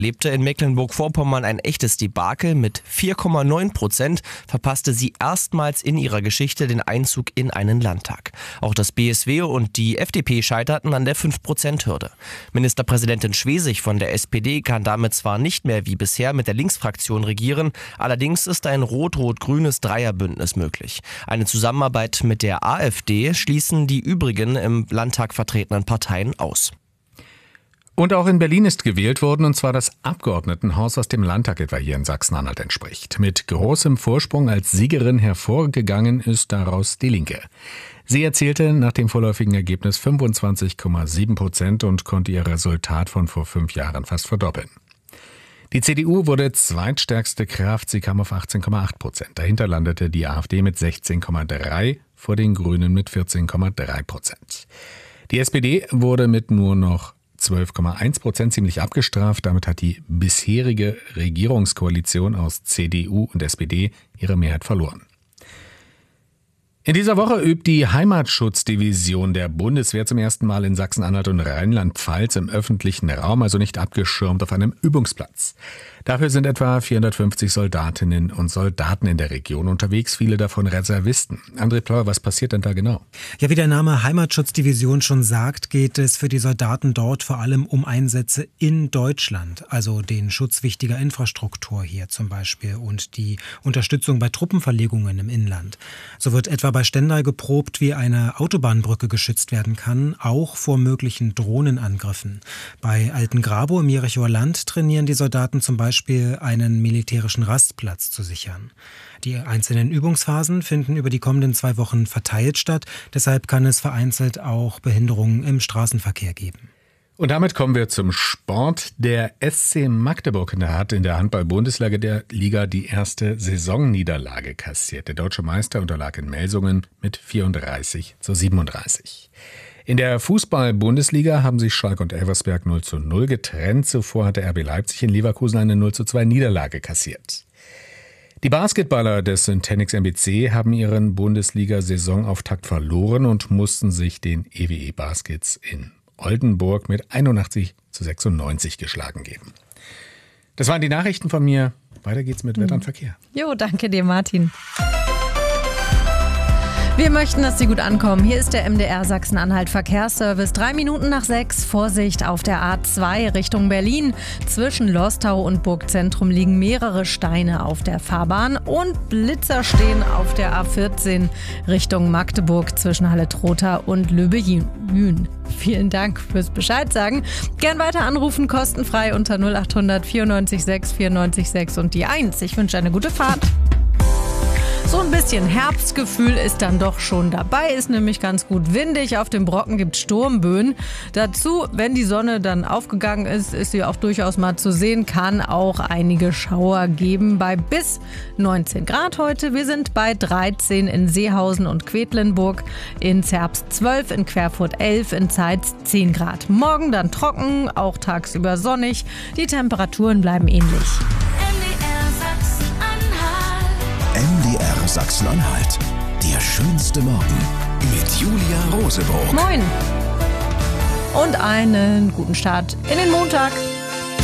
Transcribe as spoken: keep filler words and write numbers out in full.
lebte in Mecklenburg-Vorpommern ein echtes Debakel. Mit vier Komma neun Prozent verpasste sie erstmals in ihrer Geschichte den Einzug in einen Landtag. Auch das B S W und die F D P scheiterten an der fünf Prozent Hürde. Ministerpräsidentin Schwesig von der S P D kann damit zwar nicht mehr wie bisher mit der Linksfraktion regieren, allerdings ist ein rot-rot-grünes Dreierbündnis möglich. Eine Zusammenarbeit mit der A f D schließen die übrigen im Landtag vertretenen Parteien aus. Und auch in Berlin ist gewählt worden, und zwar das Abgeordnetenhaus, was dem Landtag etwa hier in Sachsen-Anhalt entspricht. Mit großem Vorsprung als Siegerin hervorgegangen ist daraus die Linke. Sie erzielte nach dem vorläufigen Ergebnis fünfundzwanzig Komma sieben Prozent und konnte ihr Resultat von vor fünf Jahren fast verdoppeln. Die C D U wurde zweitstärkste Kraft, sie kam auf achtzehn Komma acht Prozent. Dahinter landete die AfD mit sechzehn Komma drei, vor den Grünen mit vierzehn Komma drei Prozent. Die S P D wurde mit nur noch zwölf Komma eins Prozent ziemlich abgestraft. Damit hat die bisherige Regierungskoalition aus C D U und S P D ihre Mehrheit verloren. In dieser Woche übt die Heimatschutzdivision der Bundeswehr zum ersten Mal in Sachsen-Anhalt und Rheinland-Pfalz im öffentlichen Raum, also nicht abgeschirmt auf einem Übungsplatz. Dafür sind etwa vierhundertfünfzig Soldatinnen und Soldaten in der Region unterwegs, viele davon Reservisten. André Pleuer, was passiert denn da genau? Ja, wie der Name Heimatschutzdivision schon sagt, geht es für die Soldaten dort vor allem um Einsätze in Deutschland, also den Schutz wichtiger Infrastruktur hier zum Beispiel und die Unterstützung bei Truppenverlegungen im Inland. So wird etwa bei Stendal geprobt, wie eine Autobahnbrücke geschützt werden kann, auch vor möglichen Drohnenangriffen. Bei Altengrabow im Jerichower Land trainieren die Soldaten zum Beispiel einen militärischen Rastplatz zu sichern. Die einzelnen Übungsphasen finden über die kommenden zwei Wochen verteilt statt, deshalb kann es vereinzelt auch Behinderungen im Straßenverkehr geben. Und damit kommen wir zum Sport. Der S C Magdeburg hat in der Handball-Bundesliga der Liga die erste Saisonniederlage kassiert. Der deutsche Meister unterlag in Melsungen mit vierunddreißig zu siebenunddreißig. In der Fußball-Bundesliga haben sich Schalke und Elversberg null zu null getrennt. Zuvor hatte R B Leipzig in Leverkusen eine null zu zwei Niederlage kassiert. Die Basketballer des Syntenix M B C haben ihren Bundesliga-Saisonauftakt verloren und mussten sich den E W E Baskets in Oldenburg mit einundachtzig zu sechsundneunzig geschlagen geben. Das waren die Nachrichten von mir. Weiter geht's mit Wetter und Verkehr. Jo, danke dir, Martin. Wir möchten, dass Sie gut ankommen. Hier ist der M D R Sachsen-Anhalt Verkehrsservice. Drei Minuten nach sechs. Vorsicht auf der A zwei Richtung Berlin. Zwischen Lostau und Burgzentrum liegen mehrere Steine auf der Fahrbahn und Blitzer stehen auf der A vierzehn Richtung Magdeburg zwischen Halle-Trotha und Löbe-Jün. Vielen Dank fürs Bescheid sagen. Gern weiter anrufen, kostenfrei unter null acht hundert vierundneunzig sechs vierundneunzig sechs und die eins. Ich wünsche eine gute Fahrt. So ein bisschen Herbstgefühl ist dann doch schon dabei, ist nämlich ganz gut windig. Auf dem Brocken gibt es Sturmböen. Dazu, wenn die Sonne dann aufgegangen ist, ist sie auch durchaus mal zu sehen, kann auch einige Schauer geben bei bis neunzehn Grad heute. Wir sind bei dreizehn in Seehausen und Quedlinburg, in Zerbst zwölf, in Querfurt elf, in Zeitz zehn Grad. Morgen dann trocken, auch tagsüber sonnig. Die Temperaturen bleiben ähnlich. M D R Sachsen-Anhalt. Der schönste Morgen mit Julia Rosebrock. Moin und einen guten Start in den Montag.